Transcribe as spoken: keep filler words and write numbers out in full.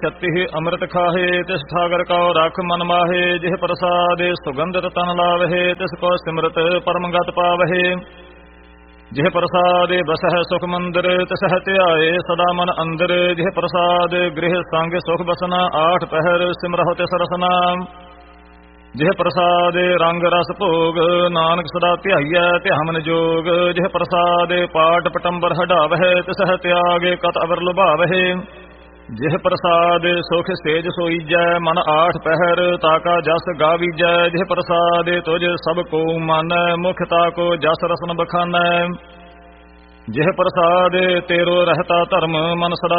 ਛਤੀ ਅੰਮ੍ਰਿਤ ਖਾਹੇ ਤਿਸ ਠਾਗਰ ਕਉ ਰਖ ਮਨ ਮਾਹੇ। ਜਿਹ ਪ੍ਰਸਾਦਿ ਸੁਗੰਧਿਤ ਤਨ ਲਾਵਹਿ ਤਿਸ ਕੋ ਸਿਮਰਤ ਪਰਮ ਗਤ ਪਾਵਹਿ। ਜਿਹ ਪ੍ਰਸਾਦਿ ਬਸਹਿ ਸੁਖ ਮੰਦਰ ਤਿਸਹਿ ਧਿਆਏ ਸਦਾ ਮਨ ਅੰਦਰ। ਜਿਹ ਪ੍ਰਸਾਦ ਗ੍ਰਹਿ ਸੰਗ ਸੁਖ ਬਸਨਾ ਆਠ ਪਹਿਰ ਸਿਮਰਹੁ ਤਿਸ ਰਸਨਾ। ਜਿਹ ਪ੍ਰਸਾਦ ਰੰਗ ਰਸ ਭੋਗ ਨਾਨਕ ਸਦਾ ਧਿਆਈਐ ਧਿਆਵਨ ਜੋਗ। ਜਿਹ ਪ੍ਰਸਾਦ ਪਾਟ ਪਟੰਬਰ ਹਟਾਵਹਿ ਤਿਸਹਿ ਤਿਆਗ ਕਤ ਅਵਰ ਲੁਭਾਵਹਿ। ਜਿਹ ਪ੍ਰਸਾਦ ਸੁਖ ਸੇਜ ਸੋਈਜੈ ਮਨ ਆਠ ਪਹਿਰ ਤਾਕਾ ਜਸ ਗਾਵੀਜੈ। ਜਿਹ ਪ੍ਰਸਾਦ ਤੁਝ ਸਭ ਕੋ ਮਾਨੈ ਮੁਖ ਤਾਕੋ ਜਸ ਰਸਨ ਬਖਾਨੈ। ਜਿਹ ਪ੍ਰਸਾਦ ਤੇਰੋ ਰਹਤਾ ਧਰਮ ਮਨ ਸਦਾ